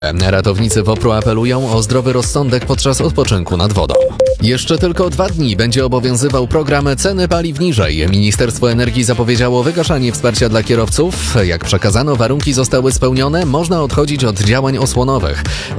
Ratownicy WOPR-u apelują o zdrowy rozsądek podczas odpoczynku nad wodą. Jeszcze tylko 2 dni będzie obowiązywał program Ceny paliw niżej. Ministerstwo Energii zapowiedziało wygaszanie wsparcia dla kierowców. Jak przekazano, warunki zostały spełnione, można odchodzić od działań osłonowych.